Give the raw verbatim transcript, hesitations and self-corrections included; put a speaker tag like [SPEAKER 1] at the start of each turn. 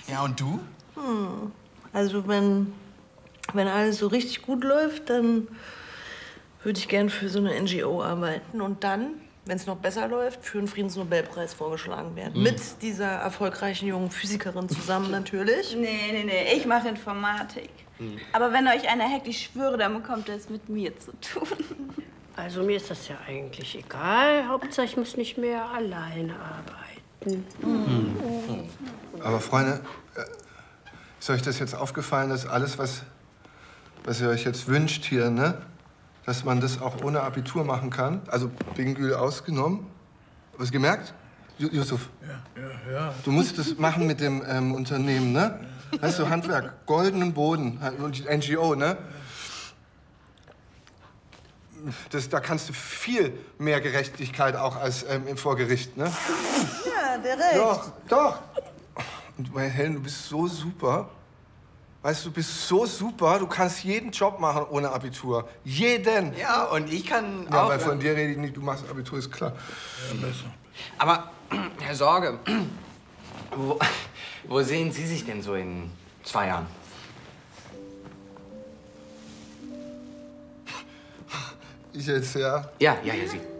[SPEAKER 1] Ja, und du?
[SPEAKER 2] Hm. Also wenn, wenn alles so richtig gut läuft, dann würde ich gern für so eine N G O arbeiten. Und dann, wenn es noch besser läuft, für einen Friedensnobelpreis vorgeschlagen werden. Hm. Mit dieser erfolgreichen jungen Physikerin zusammen natürlich.
[SPEAKER 3] Nee, nee, nee, ich mache Informatik. Hm. Aber wenn euch einer hackt, ich schwöre, dann bekommt er es mit mir zu tun.
[SPEAKER 4] Also mir ist das ja eigentlich egal. Hauptsache, ich muss nicht mehr alleine arbeiten.
[SPEAKER 5] Hm. Aber Freunde, ist euch das jetzt aufgefallen, dass alles, was, was ihr euch jetzt wünscht hier, ne, dass man das auch ohne Abitur machen kann? Also Bingül ausgenommen. Hast du gemerkt? Yusuf?
[SPEAKER 6] Ja, ja, ja.
[SPEAKER 5] Du musst das machen mit dem ähm, Unternehmen, ne? Weißt du, Handwerk, goldenen Boden und N G O, ne? Das, da kannst du viel mehr Gerechtigkeit auch als ähm, vor Gericht, ne?
[SPEAKER 2] Ja, der Recht.
[SPEAKER 5] Doch, doch. Und meine Helen, du bist so super. Weißt du, du bist so super, du kannst jeden Job machen ohne Abitur. Jeden.
[SPEAKER 1] Ja, und ich kann
[SPEAKER 5] ja,
[SPEAKER 1] auch...
[SPEAKER 5] weil von dir rede ich nicht, du machst Abitur, ist klar.
[SPEAKER 6] Ja, besser.
[SPEAKER 1] Aber, Herr Sorge, wo, wo sehen Sie sich denn so in zwei Jahren?
[SPEAKER 5] Ich jetzt, ja?
[SPEAKER 1] Ja, ja, ja, Sie.